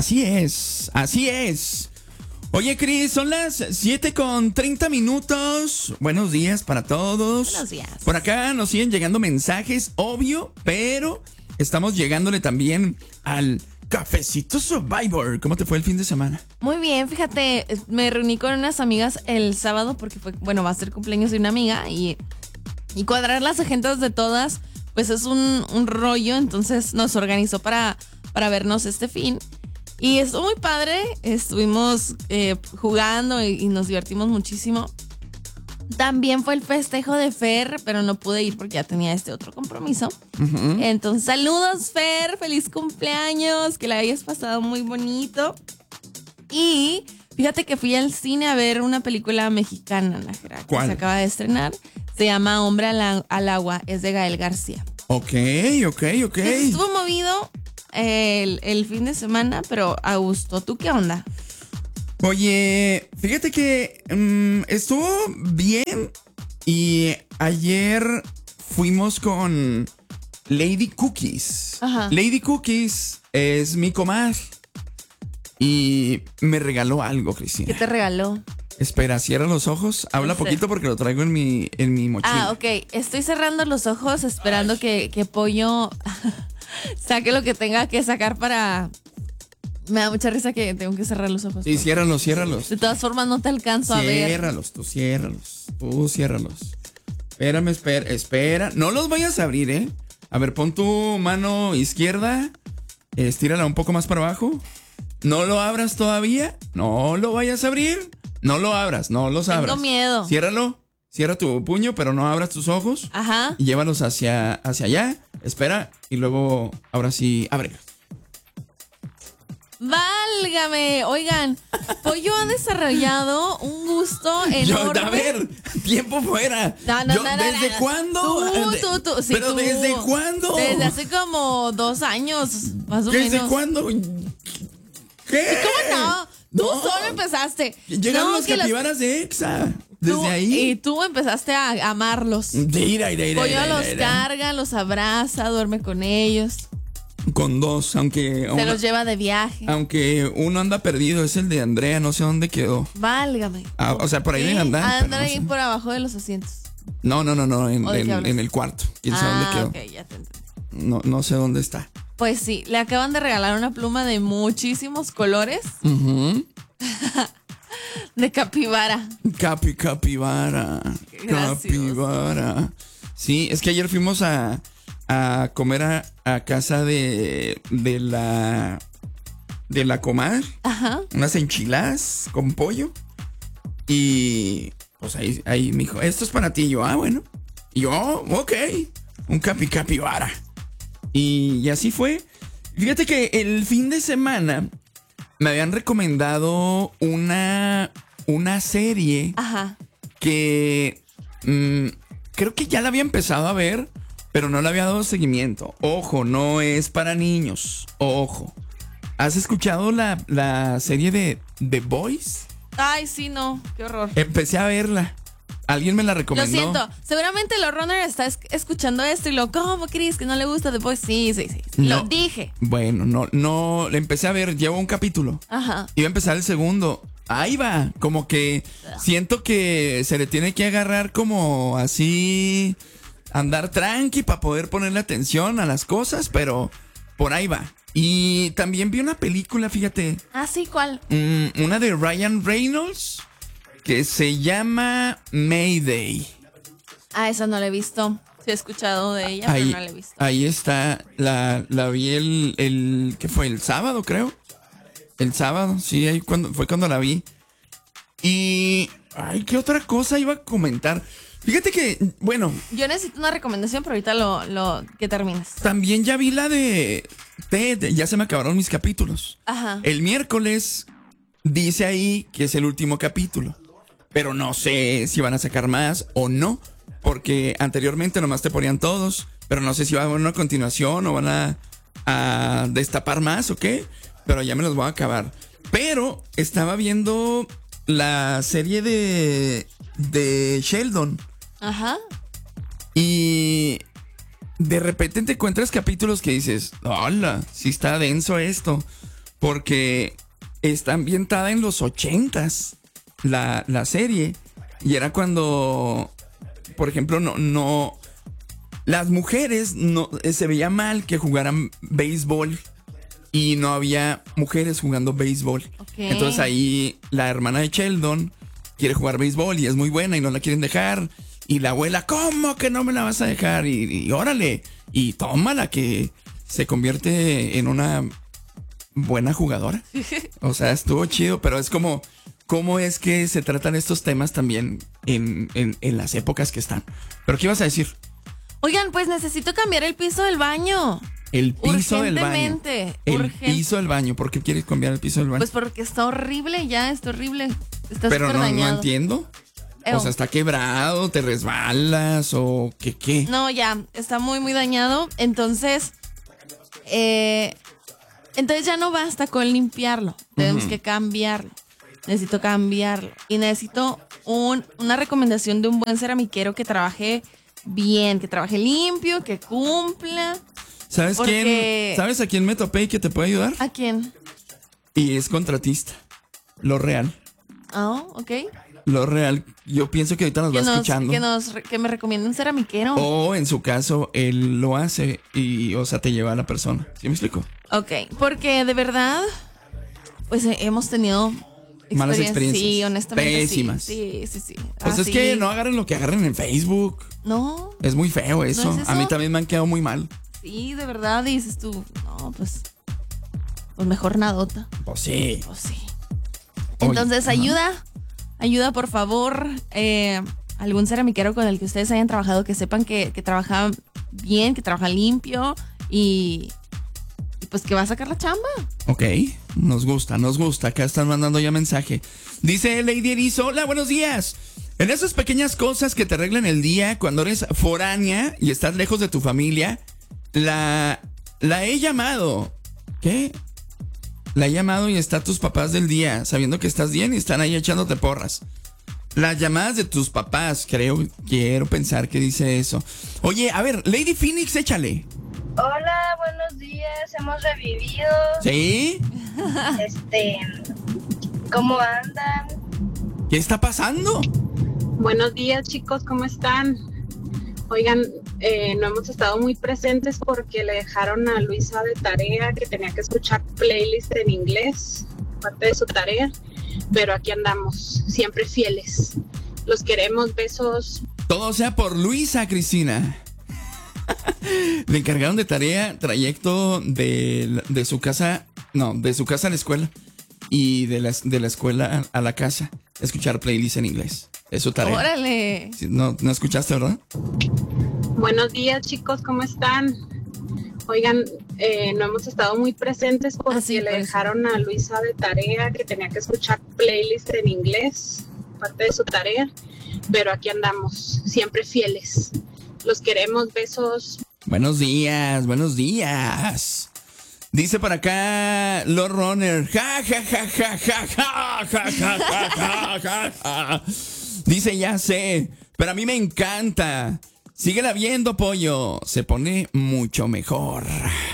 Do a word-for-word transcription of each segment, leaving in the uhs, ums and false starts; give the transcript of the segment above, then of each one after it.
Así es, así es. Oye, Cris, son las siete con treinta minutos. Buenos días para todos. Buenos días. Por acá nos siguen llegando mensajes, obvio, pero estamos llegándole también al Cafecito Survivor. ¿Cómo te fue el fin de semana? Muy bien, fíjate, me reuní con unas amigas el sábado porque fue, bueno, va a ser cumpleaños de una amiga y, y cuadrar las agendas de todas, pues es un, un rollo, entonces nos organizó para, para vernos este fin. Y estuvo muy padre, estuvimos eh, jugando y, y nos divertimos muchísimo. También fue el festejo de Fer, pero no pude ir porque ya tenía este otro compromiso. Uh-huh. Entonces, saludos, Fer, feliz cumpleaños, que la hayas pasado muy bonito. Y fíjate que fui al cine a ver una película mexicana, Nájera, que se acaba de estrenar. Se llama Hombre al, al agua, es de Gael García. Ok, ok, ok. Entonces, estuvo movido el, el fin de semana, pero a gusto. ¿Tú qué onda? Oye, fíjate que um, estuvo bien y ayer fuimos con Lady Cookies. Ajá. Lady Cookies es mi comadre y me regaló algo, Cristina. ¿Qué te regaló? Espera, cierra los ojos. Habla poquito porque lo traigo en mi, en mi mochila. Ah, ok. Estoy cerrando los ojos esperando que, que Pollo saque lo que tenga que sacar para... Me da mucha risa que tengo que cerrar los ojos. Sí, ciérralos, ciérralos. De todas formas no te alcanzo a ver. Ciérralos, tú ciérralos. Tú ciérralos. Espérame, espera, espera. No los vayas a abrir, ¿eh? A ver, pon tu mano izquierda. Estírala un poco más para abajo. No lo abras todavía. No lo vayas a abrir. No lo abras, no los abras. Tengo miedo. Ciérralo. Cierra tu puño, pero no abras tus ojos. Ajá. Y llévalos hacia, hacia allá. Espera. Y luego, ahora sí, ábrelos. ¡Válgame! Oigan, Pollo ha desarrollado un gusto enorme. Yo, a ver, tiempo fuera. No, no, Yo, no, no, ¿Desde no. cuándo? Tú, tú, tú. Sí, ¿Pero tú. desde cuándo? Desde hace como dos años, más o ¿Desde menos. ¿Desde cuándo? ¿Qué? ¿Cómo no? Tú No. solo empezaste. Llegaron No, los que capibaras de Exa. Desde tú, ahí. Y tú empezaste a amarlos. Mira, mira, mira, Pollo mira, los mira. carga, los abraza, duerme con ellos. Con dos, aunque... Se uno, los lleva de viaje. Aunque uno anda perdido, es el de Andrea, no sé dónde quedó. Válgame. Ah, o sea, por ahí Sí, debe andar. Andar pero no ahí sé. por abajo de los asientos. No, no, no, no, en, ¿O de qué en, hablas? en el cuarto. ¿Quién sabe Ah, dónde quedó? ok, ya te entendí. No, no sé dónde está. Pues sí, le acaban de regalar una pluma de muchísimos colores Uh-huh. de capibara. Capi, capibara. Gracioso. Capibara. Sí, es que ayer fuimos a, a comer a, a casa de, de la de la comadre. Ajá. Unas enchiladas con pollo. Y pues ahí, ahí me dijo, esto es para ti. Y yo, ah, bueno. Y yo, oh, ok. Un capi capibara. Y, y así fue. Fíjate que el fin de semana me habían recomendado una, una serie Ajá. que mmm, creo que ya la había empezado a ver, pero no le había dado seguimiento. Ojo, no es para niños. Ojo. ¿Has escuchado la, la serie de The Boys? Ay, sí, no. Qué horror. Empecé a verla. Alguien me la recomendó. Lo siento. Seguramente el runner está es- escuchando esto y lo, ¿cómo crees que no le gusta The Boys? Sí, sí, sí. sí. No. Lo dije. Bueno, no, no, le empecé a ver, llevo un capítulo. Ajá. Iba a empezar el segundo. Ahí va, como que siento que se le tiene que agarrar como así, andar tranqui para poder ponerle atención a las cosas, pero por ahí va. Y también vi una película, fíjate, Ah, sí, ¿cuál? mm, una de Ryan Reynolds que se llama Mayday. Ah, esa no la he visto. Sí he escuchado de ella, Ahí, pero no la he visto. ahí está, la, la vi el, el, ¿qué fue? El sábado, creo. El sábado, sí, ahí cuando, fue cuando la vi. Y, ay, ¿qué otra cosa iba a comentar? Fíjate que, bueno, Yo necesito una recomendación, pero ahorita lo, lo que termines. también ya vi la de Ted, ya se me acabaron mis capítulos. Ajá. El miércoles dice ahí que es el último capítulo, pero no sé si van a sacar más o no, porque anteriormente nomás te ponían todos, pero no sé si va a haber una continuación o van a, a destapar más o qué, pero ya me los voy a acabar. Pero estaba viendo la serie de, de Sheldon Ajá. y de repente te encuentras capítulos que dices, hola, sí está denso esto. porque está ambientada en los ochentas la, la serie. Y era cuando, por ejemplo, no, no las mujeres no se veía mal que jugaran béisbol y no había mujeres jugando béisbol. Okay. Entonces ahí la hermana de Sheldon quiere jugar béisbol y es muy buena y no la quieren dejar. Y la abuela, ¿cómo que no me la vas a dejar? Y, y órale, y tómala, que se convierte en una buena jugadora. O sea, estuvo chido, pero es como, ¿cómo es que se tratan estos temas también en, en, en las épocas que están? ¿Pero qué ibas a decir? Oigan, pues necesito cambiar el piso del baño. El piso del baño. El urgente. piso del baño. ¿Por qué quieres cambiar el piso del baño? Pues porque está horrible ya, está horrible. Está pero súper no, dañado. no entiendo. Ew. O sea, ¿está quebrado? ¿Te resbalas? ¿O qué qué? No, ya, está muy, muy dañado. Entonces, eh, entonces ya no basta con limpiarlo. Tenemos uh-huh. que cambiarlo. Necesito cambiarlo. Y necesito un, una recomendación de un buen ceramiquero que trabaje bien, que trabaje limpio, que cumpla. ¿Sabes porque... quién? ¿Sabes a quién me topé y que te puede ayudar? ¿A quién? Y es contratista. Lo real. Ah, oh, ok. Lo real, yo pienso que ahorita nos que va nos, escuchando. Que, nos, que me recomiende un ceramiquero. O en su caso, él lo hace y, o sea, te lleva a la persona. ¿Sí me explico? Ok, porque de verdad, pues eh, hemos tenido experiencias. Malas experiencias. Sí, honestamente. Pésimas. Sí, sí, sí. sí. Pues Así. es que no agarren lo que agarren en Facebook. No. Es muy feo eso. ¿No es eso? A mí también me han quedado muy mal. Sí, de verdad, dices tú, no, pues, pues mejor nadota. Pues sí. Pues sí. Entonces, Oye, ayuda. ¿no? Ayuda, por favor, eh, algún ceramiquero con el que ustedes hayan trabajado, que sepan que, que trabaja bien, que trabaja limpio y, y pues que va a sacar la chamba. Ok, nos gusta, nos gusta. Acá están mandando ya mensaje. Dice Lady Erizo, hola, buenos días. En esas pequeñas cosas que te arreglan el día cuando eres foránea y estás lejos de tu familia, la, la he llamado. ¿Qué? La he llamado y está tus papás del día, sabiendo que estás bien y están ahí echándote porras. Las llamadas de tus papás, creo, quiero pensar que dice eso. Oye, a ver, Lady Phoenix, échale. Hola, buenos días, hemos revivido. ¿Sí? Este, ¿cómo andan? ¿Qué está pasando? Buenos días, chicos, ¿cómo están? Oigan, eh, no hemos estado muy presentes porque le dejaron a Luisa de tarea que tenía que escuchar playlist en inglés, parte de su tarea, pero aquí andamos, siempre fieles. Los queremos, besos. Todo sea por Luisa, Cristina. Le encargaron de tarea trayecto de, de su casa, no, de su casa a la escuela y de la, de la escuela a la casa, escuchar playlist en inglés. Es su tarea. ¡Órale! No, no escuchaste, ¿verdad? Buenos días, chicos, ¿cómo están? Oigan, eh, no hemos estado muy presentes porque ah, sí, le dejaron a Luisa de tarea que tenía que escuchar playlist en inglés, parte de su tarea, pero aquí andamos, siempre fieles. Los queremos, besos. Buenos días, buenos días. Dice por acá Lord Runner. Ja, ja, ja, ja, ja, ja, ja, ja, ja, ja, ja. Dice, ya sé, pero a mí me encanta. Síguela viendo, pollo. Se pone mucho mejor.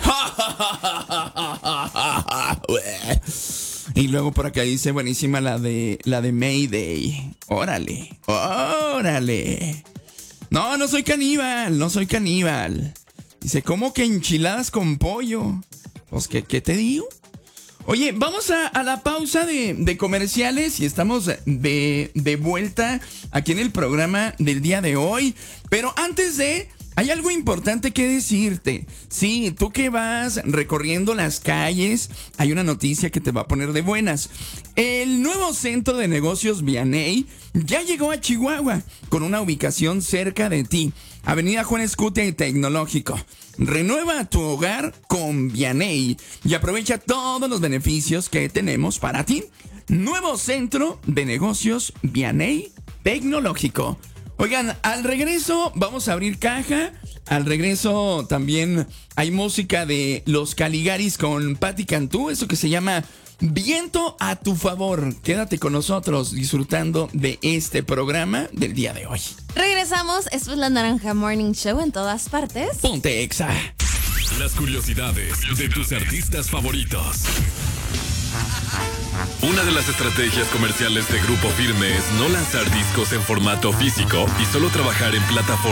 Y luego por acá dice, buenísima la de la de Mayday. Órale, órale. No, no soy caníbal, no soy caníbal. Dice, ¿cómo que enchiladas con pollo? Pues, ¿qué, qué te digo? Oye, vamos a, a la pausa de, de comerciales y estamos de, de vuelta aquí en el programa del día de hoy. Pero antes de, hay algo importante que decirte. Sí, tú que vas recorriendo las calles, hay una noticia que te va a poner de buenas. El nuevo centro de negocios Vianey ya llegó a Chihuahua con una ubicación cerca de ti. Avenida Juan Escutia y Tecnológico. Renueva tu hogar con Vianey y aprovecha todos los beneficios que tenemos para ti. Nuevo centro de negocios Vianey Tecnológico. Oigan, al regreso vamos a abrir caja. Al regreso también hay música de Los Caligaris con Patti Cantú. Eso que se llama Viento a tu favor. Quédate con nosotros disfrutando de este programa del día de hoy. Regresamos. Esto es La Naranja Morning Show en todas partes. Ponte Exa. Las curiosidades de tus artistas favoritos. Una de las estrategias comerciales de Grupo Firme es no lanzar discos en formato físico y solo trabajar en plataformas